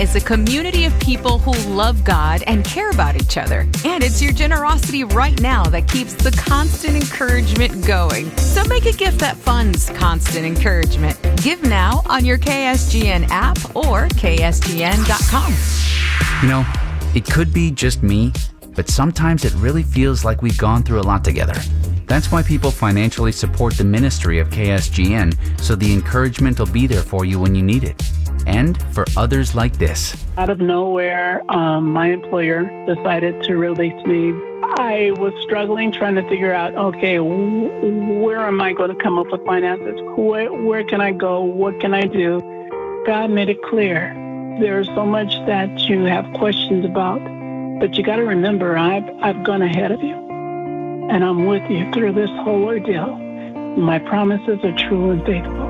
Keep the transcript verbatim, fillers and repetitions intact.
is a community of people who love God and care about each other. And it's your generosity right now that keeps the constant encouragement going. So make a gift that funds constant encouragement. Give now on your K S G N app or K S G N dot com. You know, it could be just me, but sometimes it really feels like we've gone through a lot together. That's why people financially support the ministry of K S G N, so the encouragement will be there for you when you need it. And for others like this. Out of nowhere, um, my employer decided to release me. I was struggling, trying to figure out, okay, w- where am I going to come up with finances? Where, where can I go? What can I do? God made it clear. There's so much that you have questions about, but you got to remember, I've, I've gone ahead of you, and I'm with you through this whole ordeal. My promises are true and faithful.